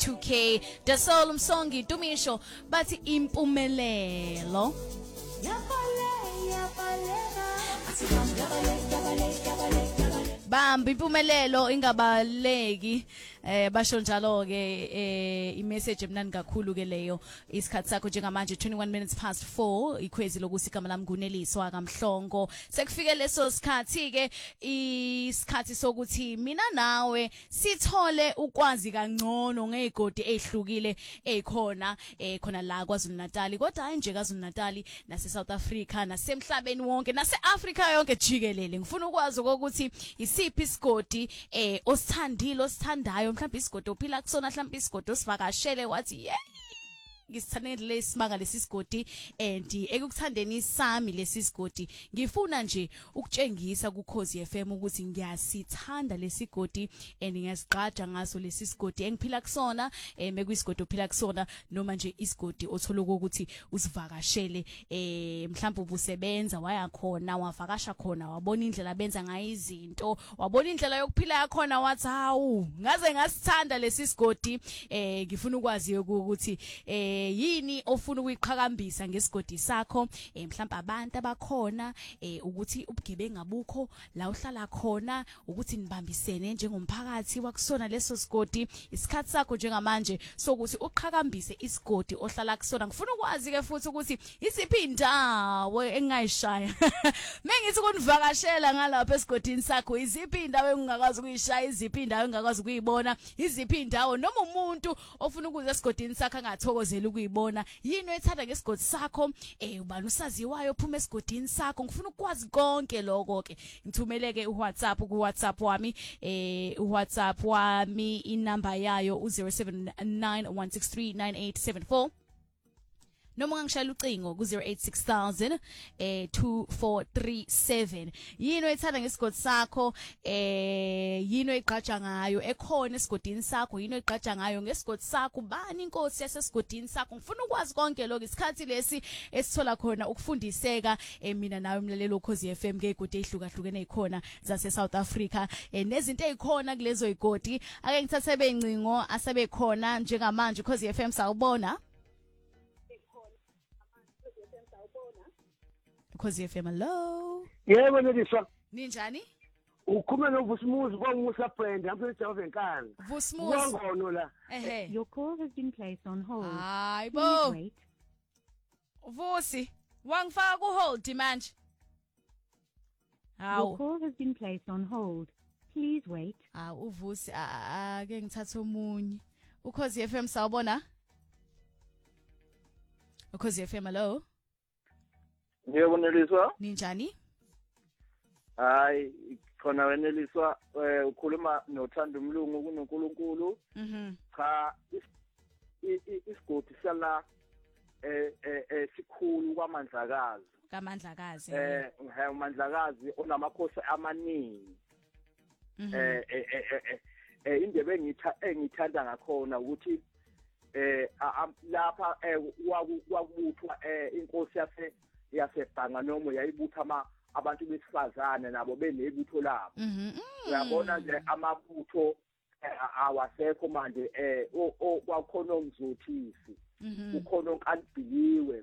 2K Dasol Umsongi Tumisho bathi impumelelo Bambi impumelelo ingabaleki basho njalo ke imessage emnandi kakhulu ke leyo isikhathi sakho njengamanje 21 minutes past 4 ikhwezi lokusikama lami kuneliswa kaMhlongo sekufike leso sikhathi ke isikhathi sokuthi mina nawe sithole ukwazi kangcono ngezigodi ezihlukile ezikhona khona la kwaZulu Natal kodwa hayi nje kwaZulu Natal nase South Africa nasemhlabeni wonke nase Africa yonke jikelele ngifuna ukwazi ukuthi isiphi isigodi osithandile osithandayo mhlawumbe isigodi ophila kusona mhlawumbe isigodi osivakashele wathi yeah ngisithandele lesimanga lesisigodi and ekukuthandeni sami lesisigodi ngifuna nje ukutshengisa kuKhosi FM ukuthi ngiyasithanda lesigodi and ngiyasiqhaja ngaso lesisigodi engiphila kusona mekuyisigodi ophila kusona noma nje isigodi othola ukuthi usivakashele mhlawumbe ubusebenza waya khona wavakasha khona wabona indlela benza ngayo izinto wabona indlela yokuphila yakhona wathi hawu ngaze ngasithanda lesisigodi ngifuna ukwazi ukuthi yini ofuna ukuyiqhakambisa ngesigodi sakho mhlawumbe abantu abakhona ukuthi ubugebengu ngabukho la uhlala khona ukuthi nibambisene njengomphakathi wakusona leso sigodi isikhathi sakho njengamanje sokuthi uqhakambise isigodi ohlala kusona ngifuna ukwazi ke futhi ukuthi isiphi indawo engayishaya mengithi kunivakashela ngalapha esigodini sakho iziphi indawo engingakazi ukuyishaya iziphi indawo engingakazi ukuyibona iziphi indawo noma umuntu ofuna ukuza esigodini sakho angathokozela ukuyibona yini ethanda ngesigodi sakho ubani usaziwayo phuma esigodini sakho ngifuna ukwazi konke lokho ke ngithumeleke uWhatsApp ku WhatsApp wami uWhatsApp wami inamba yayo u0791639874 noma ngishayela ucingo ku 086000 2437 yini oyithanda ngesigodi sakho yini oyigqaja ngayo ekhona esigodini sakho yini oyigqaja ngayo ngesigodi sakho bani inkosi yasesigodini sakho ngifuna ukwazi konke lokho isikhathi lesi esithola khona ukufundiseka mina nawe umlaleli woKhosi FM ngegodi ehlukahlukene ezikhona zase South Africa nezinto ezikhona kulezo igodi ake ngithathe bencingo asebekhona njengamanje uKhosi FM sawubona Khosi FM hello yebo neliswa ninjani ukhuluma noVusumuzi kwaMusa friend ngapha eJava enkani Vusumuzi ngono la Your call has been placed on hold. hayibo Vusi wangifaka ku hold manje Your hawo call has been placed on hold. Please wait. uVusi ake ngithathe omunye uKhosi FM sawubona uKhosi FM hello Yebo neliswa ninjani hayi khona weneliswa ukhuluma nothanda umlungu kuNkulunkulu cha isigodi sala sikhulu kaMandlakazi uMandlakazi onamakhosi amaningi indebe engithanda ngakhona ukuthi lapha wakubuthwa inkosi yasebhanga noma yayibutha abantu besifazane nabo benebutho labo uyabona nje amabutho awasekho manje kwakhona umzothisi ukhona onkandibhiliwe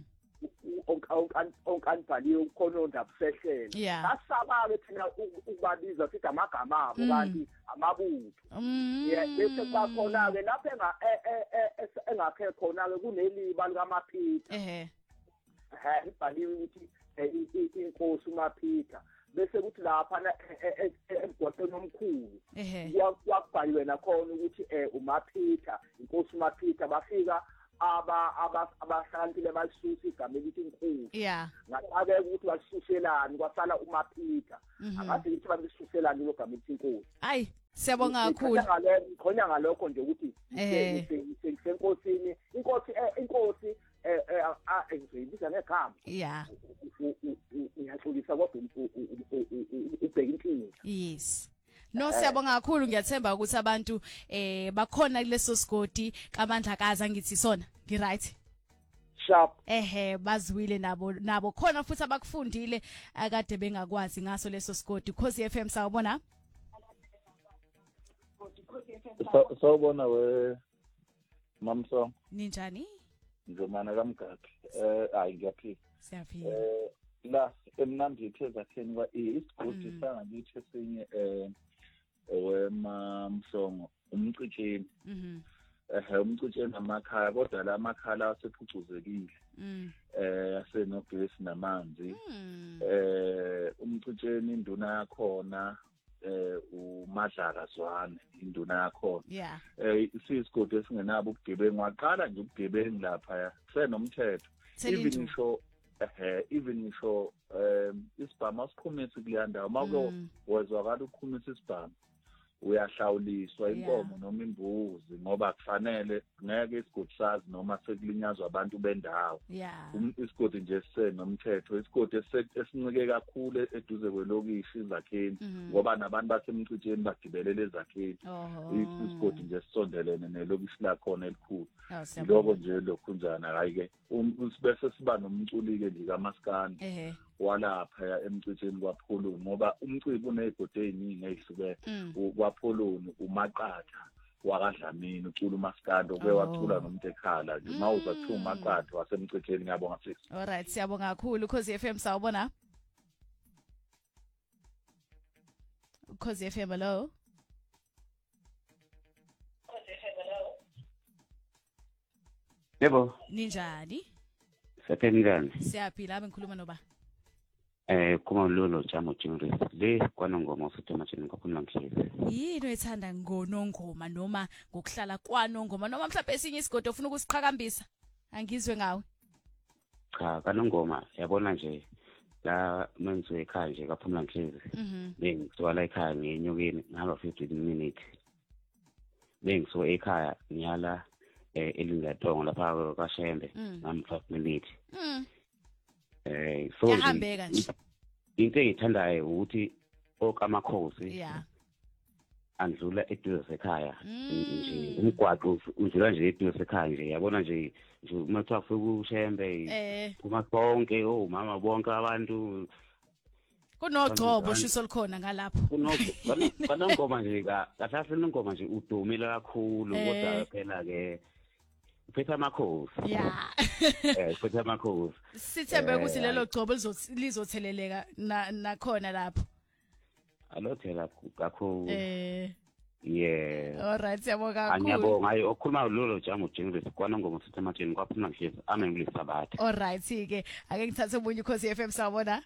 onkanibhaliwe ukhona ondabusehlele asaba thina ukubabiza sithi amagama abo kanti amabutho bese kwakhona ke lapha engakhe khona ke kuneliba likaMaphitha ibhaliwe ukuthi inkosi uMaphitha bese kuthi lapha emgwaqeni omkhulu kwakubhaliwe nakhona ukuthi uMaphitha inkosi uMaphitha bafika abahlakaniphile balisusa igama elithi inkosi ngathi ukuthi balisuselani kwasala uMaphitha akathi ukuthi balisuselani lo gama elithi inkosi hayi siyabonga kakhulu khona ngalokho nje ukuthi senkosini inkosi ngizoyibiza ngegama ngiyaxolisa kodwa ubheka inkinga yes no siyabonga kakhulu ngiyathemba ukuthi abantu bakhona kuleso sigodi kaMandlakazi ngithi sona ngi right sharp baziwile nabo khona futhi abakufundile akade bengakwazi ngaso leso sigodi Khosi FM sawubona sawubona we Mamsong Ninjani? ngizomana kamgaki hayi ngiyaphila Siyaphila. La emnandi ipheza theni kwa isigodi sangakithi esinye owemamsongo umcitsheni umcitsheni amakhaya kodwa la makhala asephucuzekile asenogesi namanzi umcitsheni induna yakhona uMadlaka Zwane induna yakhona isisigodi esingenabo ubugebengu waqala nje ubugebengu lapha senomthetho even ngisho isibhamu asikhumisi kuleya ndawo mako wezwakala ukhumisa isibhamu uyahlawuliswa inkomo noma imbuzi ngoba kufanele ngeke isigodi sazi noma sekulinyazwa abantu bendawo isigodi nje sisenomthetho isigodi esincike kakhulu eduze kwelokishi izakheni ngoba nabantu basemcitsheni bagibelele ezakheni isigodi nje sisondelene nelokishi lakhona elikhulu lokho nje lokhunjana hayi ke bese siba nomculi-ke nje kaMaskandi walapha emcitsheni kwaPholoni ngoba umcimbi unezigodi eziningi ezihlukene kwaPholoni uMaqatha wakaDlamini ucula uMaskandi oke wacula nomuntu ekhala nje mawuza kuthiwa uMaqatha wasemcitsheni ngiyabonga sisi. Alright siyabonga kakhulu Ukhozi FM sawubona. Ukhozi FM hello. Yebo. Ninjani? Saphenilani. Siyaphila bengikhuluma noba. Kuma lolo jamo Jingris le kwanongoma uSithomatshini ngakhuluma ngihlezi. Yini ethanda ngonongoma noma ngokuhlala kwanongoma noma mhlawumbe esinye isigodi ofuna ukusiqhakambisa angizwe ngawe. Cha kanongoma yabona nje la menziwe ekhaya nje kaphumla ngihlezi. Bengisuka ekhaya ngenyokeni ngihamba 15 minutes. Bengisuka ekhaya ngiyala elingatongo lapha kaShembe ngam 5 minutes. So yahambeka nje into engithandayo ukuthi okamakhosi andlula eduze sekhaya nje umgwaqo udlula nje eduze sekhaya nje yabona nje uma kuthiwa kufika uShembe kuma bonke mama bonke abantu kunogcobo shiso likhona ngalapho kanongoma nje kahlase nongoma nje udumile kakhulu kodwa phela ke Phetha Makhosi Phetha Makhosi sithembe ukuthi lelo gcobo lizotheleleka nakhona lapho alothela kakhulu alright siyabonga kakhulu angiyabonga hayi okhuluma lolo jamo Jingris kwanongoma uSithomatshini kwaphuma ngihlezi amengilisabathe alright ke ake ngithathe umunye Ukhozi FM sawubona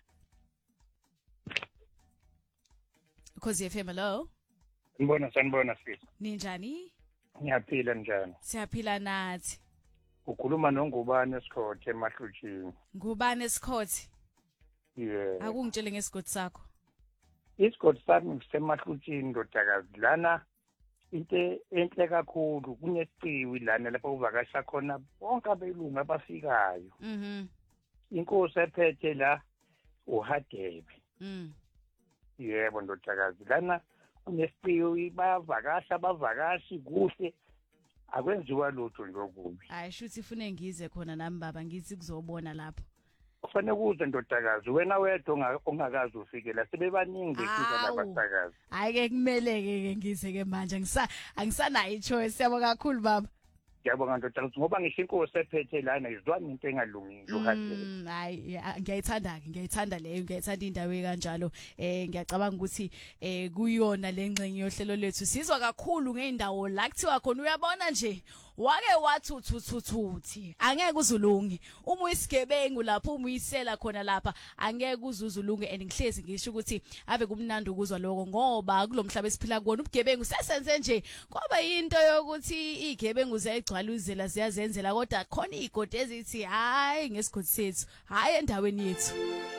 Ukhozi FM hello sanibona sisi ninjani Ngiyaphila njani? Siyaphila nathi. Ukhuluma noNgubane Sikhothe emahlutshini. Ngubane Sikhothe? Akungitshele ngesigodi sakho. Isigodi sami sisemahlutshini ndodakazi lana into enhle kakhulu kunesiqiwi lana lapho uvakasha khona bonke abelungu abafikayo. Inkosi ephethe la uHadebe. Yebo ndodakazi lana kunesiqiwi bayavakasha abavakashi kuhle akwenziwa lutho njokubi hayi shuthi ifune ngize khona nami baba ngithi kuzobona lapho kufanele kuze ndodakazi wena wedwa ongakazi ufike la sebebaningi efika labasakazi hayi ke kumele ke ngize ke manje angisanayo ichoice siyabonga kakhulu baba Ngiyabonga ndodakazi ngoba ngisho inkosi ephethe lana izwana into engalungile uHadebe hayi ngiyayithanda leyo ngiyayithanda indawo kanjalo ngiyacabanga ukuthi kuyona lengxenye yohlelo lethu sizwa kakhulu ngeindawo la kuthiwa khona uyabona nje wake wathuthuthi angeke uzulunge uma uyisigebengu lapho uma uyisela khona lapha angeke uzuzulunge and ngihlezi ngisho ukuthi ave kumnandi ukuzwa lokho ngoba kulomhlaba esiphila kuona ubugebengu sesenze nje ngoba into yokuthi igebengu ziyagcwaluzela ziyazenzela kodwa khona igodi ezithi hayi ngesigodi sethu hayi endaweni yethu